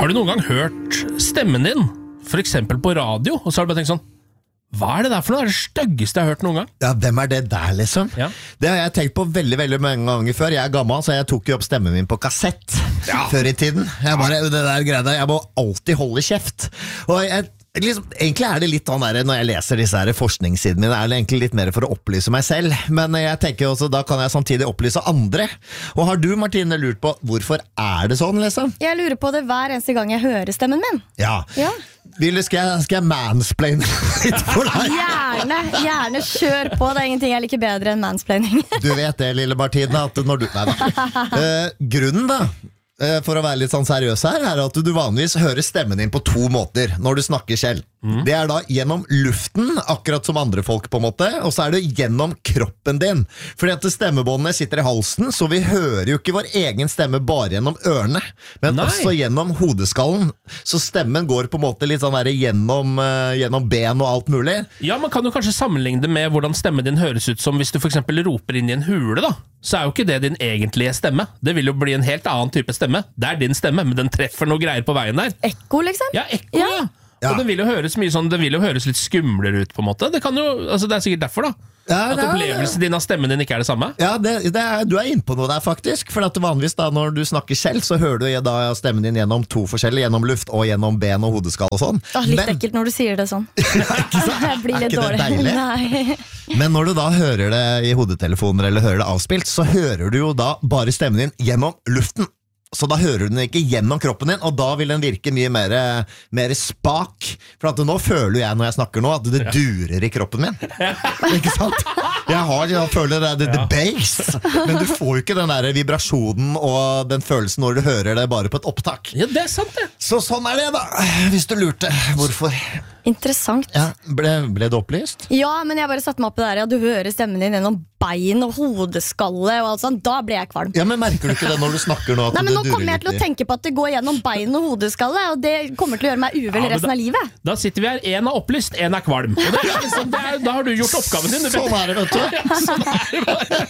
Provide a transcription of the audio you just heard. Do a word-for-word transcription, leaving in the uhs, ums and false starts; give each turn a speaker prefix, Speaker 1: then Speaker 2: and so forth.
Speaker 1: Har du noen gang hørt stemmen din, for eksempel på radio, og så har du bare tenkt sånn, hva er det der for noe? Det er det styggeste jeg har hørt noen gang.
Speaker 2: Ja, hvem er det der liksom?
Speaker 1: Ja.
Speaker 2: Det har jeg tenkt på veldig, veldig mange ganger før. Jeg er gammel, så jeg tok jo opp stemmen min på kassett ja. før i tiden. Jeg bare, det der greia, jeg må alltid holde kjeft. Og jeg, liksom, egentlig er det litt sånn der, når jeg leser disse her forskningssidene mine, er det egentlig litt mer for å opplyse meg selv. Men jeg tenker også, da kan jeg samtidig opplyse andre. Og har du, Martine, lurt på hvorfor er det sånn, liksom?
Speaker 3: Jeg lurer på det hver eneste gang jeg hører stemmen min.
Speaker 2: Ja.
Speaker 3: Ja.
Speaker 2: Ville, skal jeg, skal jeg mansplaine litt for deg?
Speaker 3: Gjerne, gjerne kjør på. Det er ingenting jeg liker bedre enn mansplaining.
Speaker 2: Du vet det, lille Martine, at når du... Nei, da. Uh, grunnen da, uh, for å være litt sånn seriøs her, er at du vanligvis hører stemmen din på to måter når du snakker selv. Mm. Det er da gjennom luften, akkurat som andre folk på en måte, og så er det gjennom kroppen din. Fordi at stemmebåndene sitter i halsen, så vi hører jo ikke vår egen stemme bare gjennom ørene, men Nei. også gjennom hodeskallen. Så stemmen går på en måte litt sånn der gjennom, uh, gjennom ben og alt mulig.
Speaker 1: Ja, man kan jo kanskje sammenligne det med hvordan stemmen din høres ut som hvis du for eksempel roper inn i en hule da. Så er jo ikke det din egentlige stemme. Det vil jo bli en helt annen type stemme. Det er din stemme, men den treffer noe greier på veien der.
Speaker 3: Ekko liksom?
Speaker 1: Ja, ekko, ja. ja. Ja. Og den vil jo høres mye sånn, den vil jo høres litt skumlere ut på en måte. Det kan jo, altså det er sikkert derfor da. Ja, at opplevelsen din av stemmen din ikke er det samme.
Speaker 2: Ja, det, det er, du er inne på noe der faktisk. For at vanligvis da, når du snakker selv, så hører du da stemmen din gjennom to forskjellige, gjennom luft og gjennom ben og hodeskall og sånn.
Speaker 3: Ah, litt Men, ekkelt når du sier det sånn. Jeg blir litt dårlig. Nei.
Speaker 2: Men når du da hører det i hodetelefoner eller hører det avspilt, så hører du jo da bare stemmen din gjennom luften. Så da hører du den ikke gjennom kroppen din, og da vil den virke mye mer, mer spak. For at nå føler jeg når jeg snakker nå, at det durer i kroppen min. Ikke sant? Jeg, har, jeg føler det er the bass, men du får jo ikke den der vibrasjonen og den følelsen når du hører det bare på et opptak.
Speaker 1: Ja, det er sant det.
Speaker 2: Så sånn er det da, hvis du lurte. Hvorfor?
Speaker 3: Interessant.
Speaker 2: Ja, ble, ble det opplyst?
Speaker 3: Ja, men jeg bare satte meg opp det der, ja, du hører stemmen din gjennom bein og hodeskalle og alt sånt, da ble jeg kvalm.
Speaker 2: Ja, men merker du ikke det når du snakker nå? At
Speaker 3: Nei, men nå
Speaker 2: det
Speaker 3: kommer jeg til å tenke på at det går gjennom bein og hodeskalle, og det kommer til å gjøre meg uvel ja, resten
Speaker 1: da,
Speaker 3: av livet.
Speaker 1: Da sitter vi her, en er opplyst, en er kvalm. Og det er liksom, det er, da har du gjort oppgaven din. Du
Speaker 2: sånn er det, vet du.
Speaker 1: Ja, sånn er det bare.